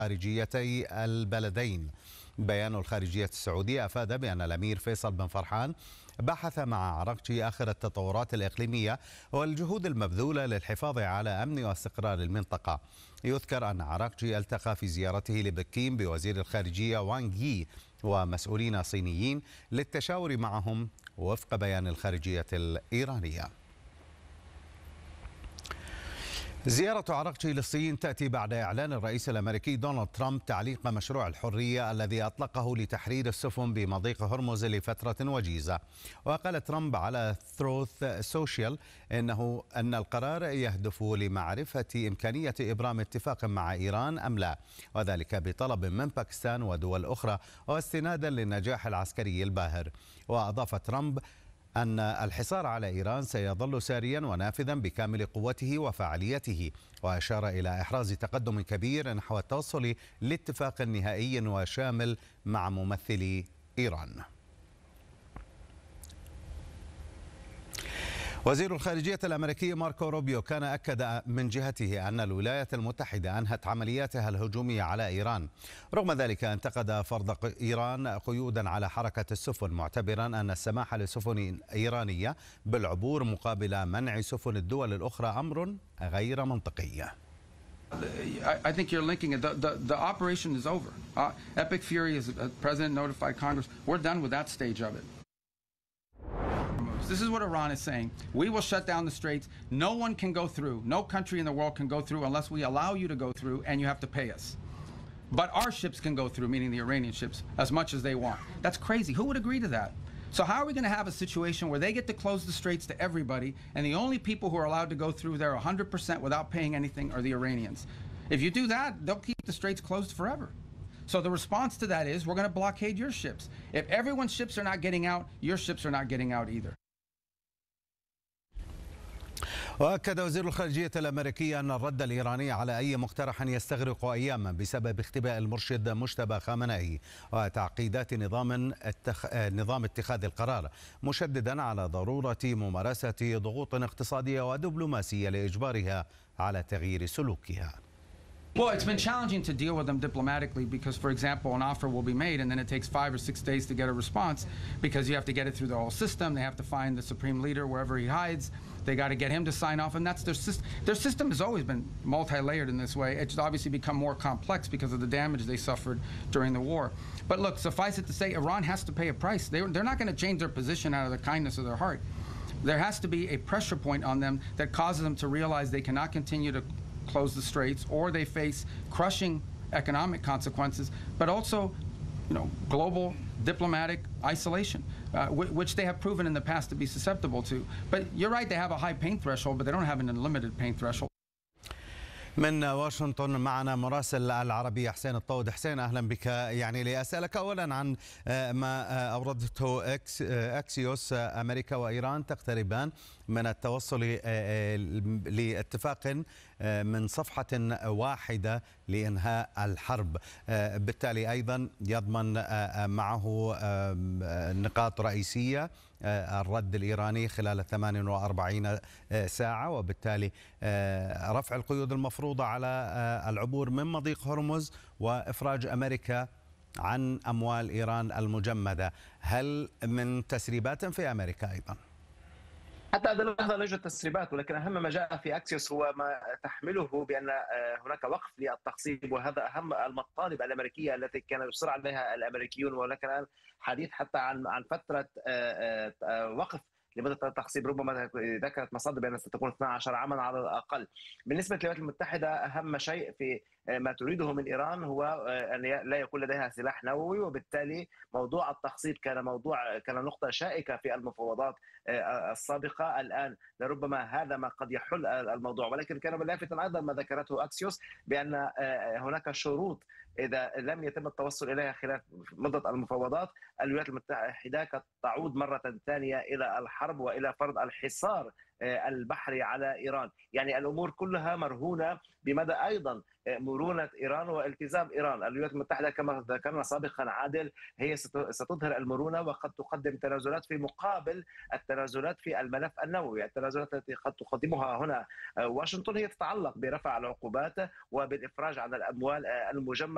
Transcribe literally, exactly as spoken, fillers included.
خارجيتي البلدين. بيان الخارجية السعودية أفاد بأن الأمير فيصل بن فرحان بحث مع عراقجي آخر التطورات الإقليمية والجهود المبذولة للحفاظ على أمن واستقرار المنطقة. يذكر أن عراقجي التقى في زيارته لبكين بوزير الخارجية وانغ يي ومسؤولين صينيين للتشاور معهم وفق بيان الخارجية الإيرانية. زيارة عراقجي للصين تأتي بعد إعلان الرئيس الأمريكي دونالد ترامب تعليق مشروع الحرية الذي أطلقه لتحرير السفن بمضيق هرمز لفترة وجيزة. وقال ترامب على ثروث سوشيال إنه أن القرار يهدف لمعرفة إمكانية إبرام اتفاق مع إيران أم لا، وذلك بطلب من باكستان ودول أخرى واستنادا للنجاح العسكري الباهر. وأضاف ترامب أن الحصار على إيران سيظل ساريا ونافذا بكامل قوته وفعاليته، وأشار إلى إحراز تقدم كبير نحو التوصل لاتفاق نهائي وشامل مع ممثلي إيران. وزير الخارجية الأمريكي ماركو روبيو كان أكد من جهته أن الولايات المتحدة أنهت عملياتها الهجومية على إيران. رغم ذلك انتقد فرض إيران قيودا على حركة السفن، معتبرا أن السماح لسفن إيرانية بالعبور مقابل منع سفن الدول الأخرى أمر غير منطقي. I think you're linking it. The, the, the operation is over. Uh, Epic Fury, as the president notified Congress, we're done with that stage of it. This is what Iran is saying. We will shut down the straits. No one can go through. No country in the world can go through unless we allow you to go through, and you have to pay us. But our ships can go through, meaning the Iranian ships, as much as they want. That's crazy. Who would agree to that? So how are we going to have a situation where they get to close the straits to everybody, and the only people who are allowed to go through there one hundred percent without paying anything are the Iranians? If you do that, they'll keep the straits closed forever. So the response to that is we're going to blockade your ships. If everyone's ships are not getting out, your ships are not getting out either. وأكد وزير الخارجية الأمريكي أن الرد الإيراني على أي مقترح يستغرق أياما بسبب اختباء المرشد مجتبى خامنئي وتعقيدات نظام اتخ... نظام اتخاذ القرار، مشددا على ضرورة ممارسة ضغوط اقتصادية ودبلوماسية لإجبارها على تغيير سلوكها. Well, it's been challenging to deal with them diplomatically because, for example, an offer will be made and then it takes five or six days to get a response because you have to get it through the whole system. They have to find the supreme leader wherever he hides. They got to get him to sign off, and that's their system. Their system has always been multi-layered in this way. It's obviously become more complex because of the damage they suffered during the war. But look, suffice it to say, Iran has to pay a price. They, they're not going to change their position out of the kindness of their heart. There has to be a pressure point on them that causes them to realize they cannot continue to close the straits, or they face crushing economic consequences, but also, you know, global diplomatic isolation, uh, which they have proven in the past to be susceptible to. But you're right, they have a high pain threshold, but they don't have an unlimited pain threshold. من واشنطن معنا مراسل العربية حسين الطود. حسين، أهلا بك. يعني لأسألك أولا عن ما أوردته أكسيوس. أمريكا وإيران تقتربان من التوصل لاتفاق من صفحة واحدة لإنهاء الحرب، بالتالي أيضا يضمن معه نقاط رئيسية: الرد الإيراني خلال ثمان وأربعين ساعة، وبالتالي رفع القيود المفروضة على العبور من مضيق هرمز، وإفراج أمريكا عن أموال إيران المجمدة. هل من تسريبات في أمريكا أيضا؟ حتى هذه اللحظة لا يوجد تسريبات، ولكن أهم ما جاء في أكسيوس هو ما تحمله بأن هناك وقف للتخصيب، وهذا أهم المطالب الأمريكية التي كان يصر عليها الأمريكيون. ولكن الآن حديث حتى عن عن فترة وقف لمدة التخصيب، ربما ذكرت مصادر بأنها ستكون اثنا عشر عاما على الأقل. بالنسبة للولايات المتحدة، أهم شيء في ما تريده من إيران هو أن لا يكون لديها سلاح نووي، وبالتالي موضوع التخصيب كان موضوع كان نقطة شائكة في المفاوضات السابقة. الآن لربما هذا ما قد يحل الموضوع، ولكن كان لافتا أيضا ما ذكرته أكسيوس بأن هناك شروط إذا لم يتم التوصل إليها خلال مدة المفاوضات، الولايات المتحدة قد تعود مرة ثانية إلى الحرب وإلى فرض الحصار البحري على إيران. يعني الأمور كلها مرهونة بمدى أيضا مرونة إيران والتزام إيران. الولايات المتحدة كما ذكرنا سابقا عادل هي ستظهر المرونة وقد تقدم تنازلات في مقابل التنازلات في الملف النووي. التنازلات التي قد تقدمها هنا واشنطن هي تتعلق برفع العقوبات وبالإفراج عن الأموال المجمدة